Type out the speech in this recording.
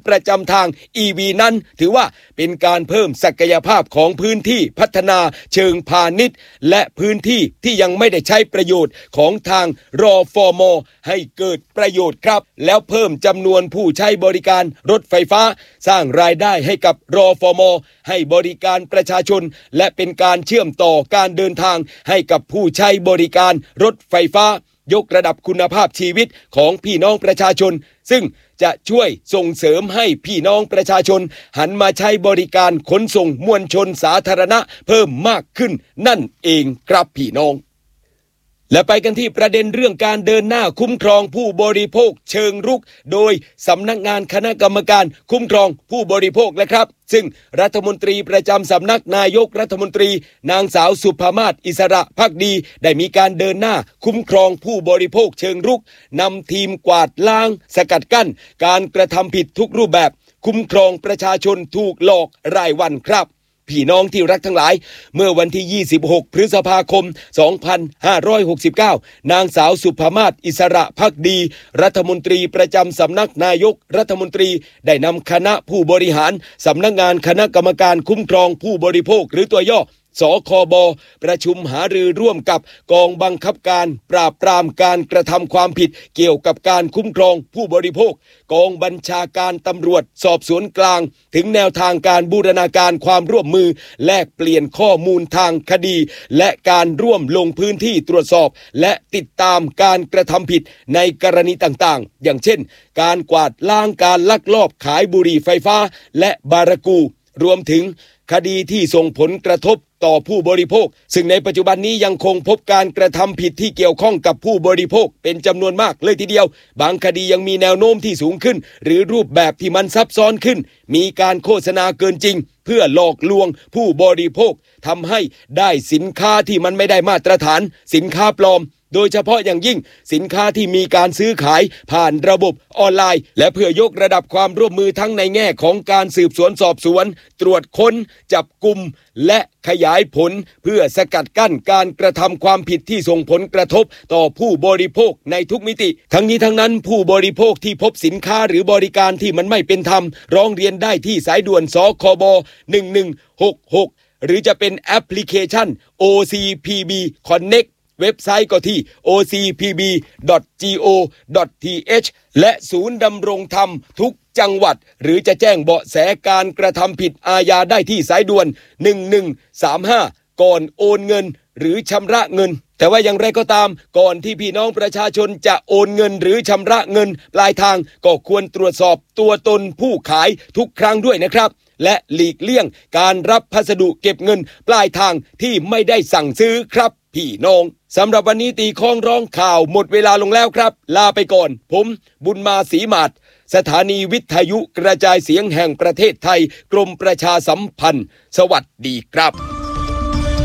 ประจำทาง EV นั้นถือว่าเป็นการเพิ่มศักยภาพของพื้นที่พัฒนาเชิงพาณิชย์และพื้นที่ที่ยังไม่ได้ใช้ประโยชน์ของทางรฟม.ให้เกิดประโยชน์ครับแล้วเพิ่มจำนวนผู้ใช้บริการรถไฟฟ้าสร้างรายได้ให้กับรฟม.ให้บริการประชาชนและเป็นการเชื่อมต่อการเดินทางให้กับผู้ใช้บริการรถไฟฟ้ายกระดับคุณภาพชีวิตของพี่น้องประชาชนซึ่งจะช่วยส่งเสริมให้พี่น้องประชาชนหันมาใช้บริการขนส่งมวลชนสาธารณะเพิ่มมากขึ้นนั่นเองครับพี่น้องและไปกันที่ประเด็นเรื่องการเดินหน้าคุ้มครองผู้บริโภคเชิงรุกโดยสำนักงานคณะกรรมการคุ้มครองผู้บริโภคนะครับซึ่งรัฐมนตรีประจำสำนักนายกรัฐมนตรีนางสาวสุภามาศอิสระภักดีได้มีการเดินหน้าคุ้มครองผู้บริโภคเชิงรุกนำทีมกวาดล้างสกัดกั้นการกระทำผิดทุกรูปแบบคุ้มครองประชาชนถูกหลอกรายวันครับพี่น้องที่รักทั้งหลายเมื่อวันที่26พฤษภาคม2569นางสาวสุภามาศอิสระภักดีรัฐมนตรีประจำสำนักนายกรัฐมนตรีได้นำคณะผู้บริหารสำนักงานคณะกรรมการคุ้มครองผู้บริโภคหรือตัวย่อสคบประชุมหารือร่วมกับกองบังคับการปราบปรามการกระทำความผิดเกี่ยวกับการคุ้มครองผู้บริโภคกองบัญชาการตำรวจสอบสวนกลางถึงแนวทางการบูรณาการความร่วมมือแลกเปลี่ยนข้อมูลทางคดีและการร่วมลงพื้นที่ตรวจสอบและติดตามการกระทำผิดในกรณีต่างๆอย่างเช่นการกวาดล้างการลักลอบขายบุหรี่ไฟฟ้าและบารากูรวมถึงคดีที่ส่งผลกระทบต่อผู้บริโภคซึ่งในปัจจุบันนี้ยังคงพบการกระทำผิดที่เกี่ยวข้องกับผู้บริโภคเป็นจำนวนมากเลยทีเดียวบางคดียังมีแนวโน้มที่สูงขึ้นหรือรูปแบบที่มันซับซ้อนขึ้นมีการโฆษณาเกินจริงเพื่อหลอกลวงผู้บริโภคทำให้ได้สินค้าที่มันไม่ได้มาตรฐานสินค้าปลอมโดยเฉพาะอย่างยิ่งสินค้าที่มีการซื้อขายผ่านระบบออนไลน์และเพื่อยกระดับความร่วมมือทั้งในแง่ของการสืบสวนสอบสวนตรวจค้นจับกุมและขยายผลเพื่อสกัดกั้นการกระทำความผิดที่ส่งผลกระทบต่อผู้บริโภคในทุกมิติทั้งนี้ทั้งนั้นผู้บริโภคที่พบสินค้าหรือบริการที่มันไม่เป็นธรรมร้องเรียนได้ที่สายด่วนสคบ1166หรือจะเป็นแอปพลิเคชัน OCPB Connectเว็บไซต์ก็ที่ ocpb.go.th และศูนย์ดำรงธรรมทุกจังหวัดหรือจะแจ้งเบาะแสการกระทำผิดอาญาได้ที่สายด่วน1135ก่อนโอนเงินหรือชำระเงินแต่ว่าอย่างไรก็ตามก่อนที่พี่น้องประชาชนจะโอนเงินหรือชำระเงินปลายทางก็ควรตรวจสอบตัวตนผู้ขายทุกครั้งด้วยนะครับและหลีกเลี่ยงการรับพัสดุเก็บเงินปลายทางที่ไม่ได้สั่งซื้อครับพี่น้องสำหรับวันนี้ตีข้องร้องข่าวหมดเวลาลงแล้วครับลาไปก่อนผมบุญมาศรีมาศสถานีวิทยุกระจายเสียงแห่งประเทศไทยกรมประชาสัมพันธ์สวัสดีครับ